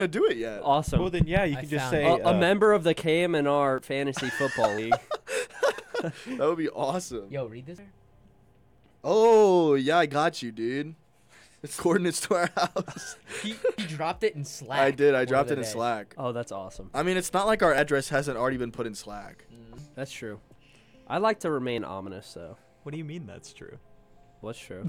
Do it yet. Awesome. Well, then, yeah, you I can just found say... it. A member of the KMNR Fantasy Football League. That would be awesome. Yo, read this. Oh, yeah, I got you, dude. It's coordinates to our house. He dropped it in Slack. I did. I one dropped of it the in days. Slack. Oh, that's awesome. I mean, it's not like our address hasn't already been put in Slack. That's true. I like to remain ominous, though. What do you mean that's true? What's true?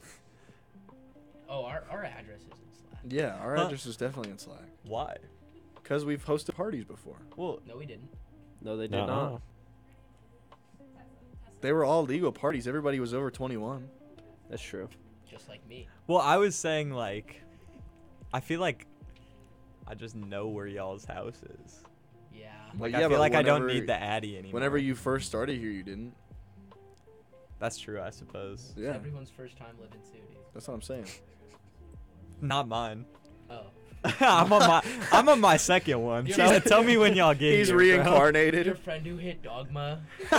Oh, our address is in Slack. Yeah, our Huh? address is definitely in Slack. Why? Because we've hosted parties before. Well, No, we didn't. No, they did Nuh-uh. not. They were all legal parties. Everybody was over 21. That's true. Just like me. well, I was saying, like, I feel like I just know where y'all's house is. Yeah. Well, Like, yeah, I feel but like I don't whenever- need the Addy anymore. Whenever you first started here, you didn't. That's true, I suppose. Yeah, Everyone's first time living too, dude. that's what I'm saying. Not mine. Oh. I'm on my second one. You're So not- tell me when y'all get He's here, bro. Your reincarnated. friend who hit Dogma.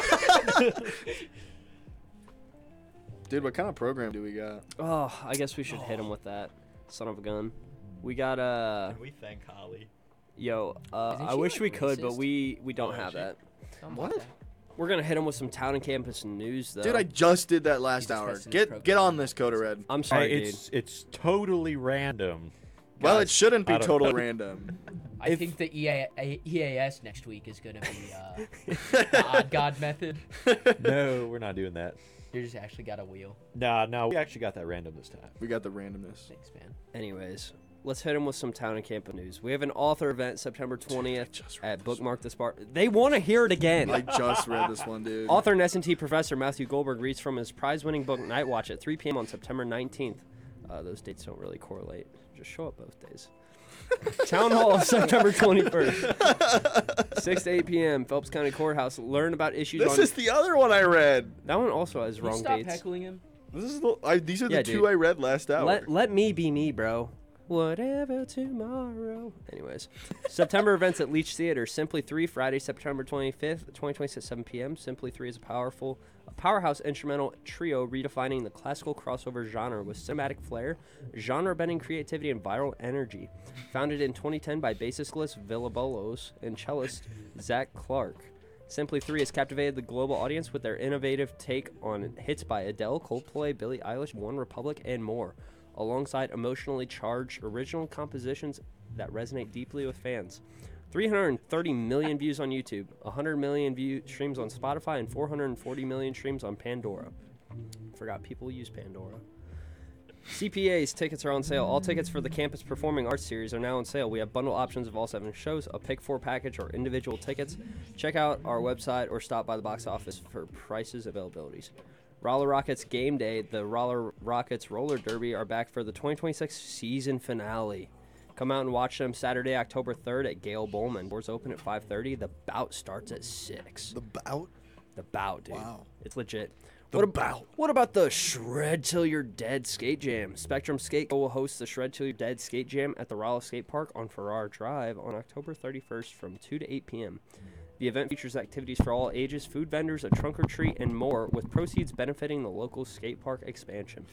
Dude, what kind of program do we got? Oh, I guess we should hit him with that. Son of a gun. We got Can we thank Holly? yo. Isn't I she, wish like, we could, but racist? we don't Oh, is have she? that. Something What? like that. We're gonna hit him with some town and campus news, though. Dude, I just did that last Jesus hour. Christ, in this Get program. on this, Coda Red. I'm sorry, Hey, dude. it's totally random. Well, Guys, it shouldn't be I don't totally know. random. I If- think the EAS next week is gonna be the odd god method. No, we're not doing that. You just actually got a wheel. Nah, no, we actually got that random this time. We got the randomness. Thanks, man. Anyways, let's hit him with some town and campus news. We have an author event September 20th just read at this Bookmark the Spark. They want to hear it again. I just read this one, dude. Author and S&T professor Matthew Goldberg reads from his prize-winning book Night Watch at 3 p.m. on September 19th. Those dates don't really correlate. Just show up both days. Town Hall, September 21st. 6 to 8 p.m. Phelps County Courthouse. Learn about issues This on... is the other one I read. That one also has Can you wrong stop dates. heckling him? This is these are the Yeah, two dude. I read last hour. Let me be me, bro. Whatever tomorrow. Anyways, September events at Leach Theater. Simply 3, Friday, September 25th, 2026 at 7 p.m. Simply 3 is a powerhouse instrumental trio redefining the classical crossover genre with cinematic flair, genre-bending creativity, and viral energy. Founded in 2010 by bassist Liz Villabolos and cellist Zach Clark. Simply 3 has captivated the global audience with their innovative take on hits by Adele, Coldplay, Billie Eilish, One Republic, and more, alongside emotionally charged original compositions that resonate deeply with fans. 330 million views on YouTube, 100 million streams on Spotify, and 440 million streams on Pandora. Forgot people use Pandora. CPA's tickets are on sale. All tickets for the Campus Performing Arts Series are now on sale. We have bundle options of all 7 shows, a pick 4 package, or individual tickets. Check out our website or stop by the box office for prices availabilities. Roller Rockets Game Day, the Roller Rockets Roller Derby are back for the 2026 season finale. Come out and watch them Saturday, October 3rd at Gale Bowman. Doors open at 5:30. The bout starts at 6. the bout. The bout, dude. Wow. It's legit. The bout. What about the Shred Till You're Dead Skate Jam? Spectrum Skate will host the Shred Till You're Dead Skate Jam at the Rolla Skate Park on Farrar Drive on October 31st from 2 to 8 p.m. The event features activities for all ages, food vendors, a trunk or treat, and more, with proceeds benefiting the local skate park expansion.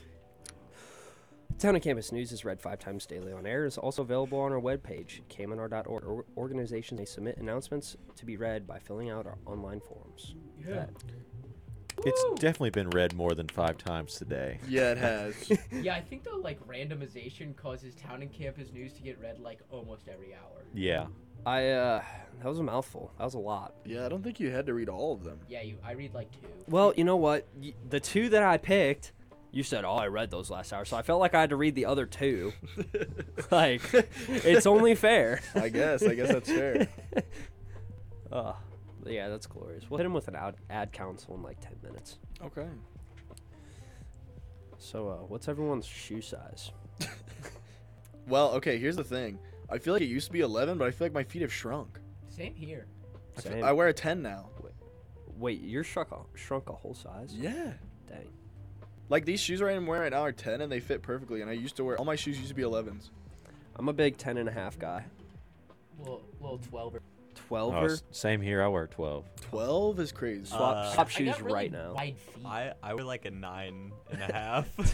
Town and Campus News is read 5 times daily on air. It is also available on our webpage, kmnr.org. Organizations may submit announcements to be read by filling out our online forms. Yeah. It's definitely been read more than 5 times today. Yeah, it has. Yeah, I think the randomization causes town and campus news to get read almost every hour. Yeah. That was a mouthful. That was a lot. Yeah, I don't think you had to read all of them. Yeah, I read 2. Well, you know what? The 2 that I picked, you said, oh, I read those last hour. So I felt like I had to read the other 2. Like, it's only fair. I guess that's fair. Yeah, that's glorious. We'll hit him with an ad council in 10 minutes. Okay. So, what's everyone's shoe size? Well, okay, here's the thing. I feel like it used to be 11, but I feel like my feet have shrunk. Same here. Same. I wear a 10 now. Wait, you're shrunk a whole size? Yeah. Dang. Like, these shoes I'm wearing right now are 10, and they fit perfectly. And I used to wear, all my shoes used to be 11s. I'm a big 10 and a half guy. Little 12er. 12er? Same here. I wear 12. 12 is crazy. Swap I shoes got really right now. wide feet. I wear like a 9.5.